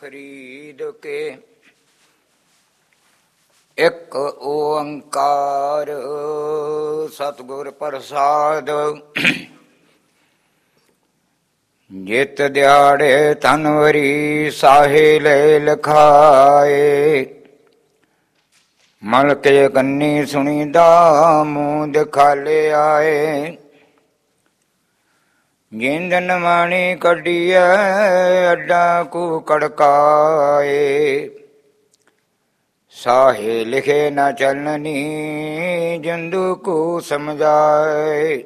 ਫਰੀਦ ਕੇ। ਇੱਕ ਓੰਕਾਰ ਸਤਿਗੁਰ ਪ੍ਰਸਾਦ। ਜਿਤ ਦਿਹਾੜੇ ਤਨਵਰੀ ਸਾਹੇ ਲੈ ਲਖਾਏ। ਮਲ ਕੇ ਕੰਨੀ ਸੁਣੀਦਾ ਮੂੰਹ ਦਿਖਾਲੇ ਆਏ। ਜਿੰਦਨ ਮਾਣੀ ਕੱਢੀਐ ਅੱਡਾ ਕੂ ਕੜਕਾਏ। ਸਾਹੇ ਲਿਖੇ ਨਾ ਚਲਨੀ ਜਿੰਦੂ ਕੂ ਸਮਝਾਏ।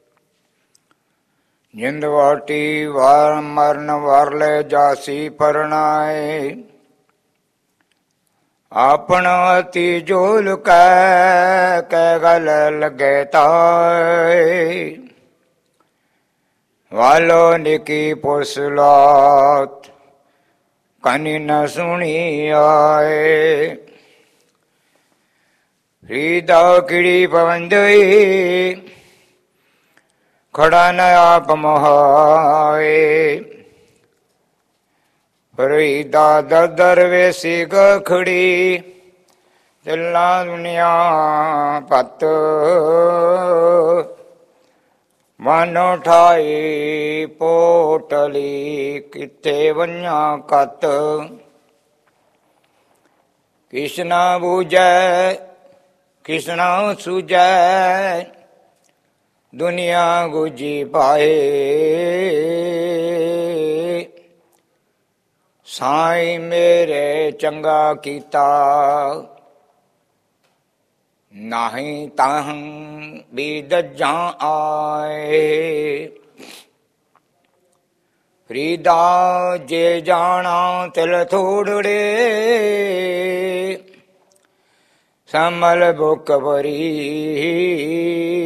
ਜਿੰਦ ਵਾਟੀ ਵਾਰ ਮਰਨ ਵਾਰਲੇ ਜਾਸੀ ਪਰਣਾਏ। ਆਪਣ ਅਤੀ ਜੋਲ ਕੈ ਗਲ ਲੱਗੇ ਤਾਏ। ਵਾਲੋ ਨਿਕੀ ਪੁਸਲਾਤ ਕਨੀ ਨ ਸੁਣੀ ਆਏ। ਰੀਦਾ ਕਿੜੀ ਪਵੰਦਈ ਖੜਾ ਨ ਆਪ ਮਹਾਏ। ਰੀਦਾ ਦਰ ਵੇਸੀ ਗਖੜੀ ਚੱਲਾਂ ਦੁਨੀਆ ਪਤ। ਮਨ ਠਾਈ ਪੋਟਲੀ ਕਿਤੇ ਵੰਨਾ ਕਤ। ਕਿਸਨਾ ਬੂਝੈ ਕਿਸਨਾ ਸੂਝੈ ਦੁਨੀਆ ਗੁਜੀ ਪਾਏ। ਸਾਈਂ ਮੇਰੇ ਚੰਗਾ ਕੀਤਾ ਨਾਹੀਂ ਤਾਹ ਵੀ ਦੱਜਾਂ ਆਏ। ਫਰੀਦਾ ਜੇ ਜਾਣਾ ਤਿਲ ਥੋੜੜੇ ਸੰਮਲ ਬੁੱਕ ਭਰੀ।